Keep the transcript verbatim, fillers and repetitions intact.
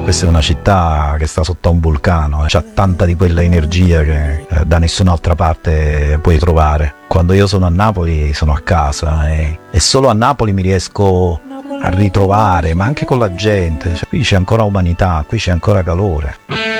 Questa è una città che sta sotto a un vulcano, eh. C'ha tanta di quella energia che eh, da nessun'altra parte puoi trovare. Quando io sono a Napoli sono a casa e, e solo a Napoli mi riesco a ritrovare, ma anche con la gente. Cioè, qui c'è ancora umanità, qui c'è ancora calore.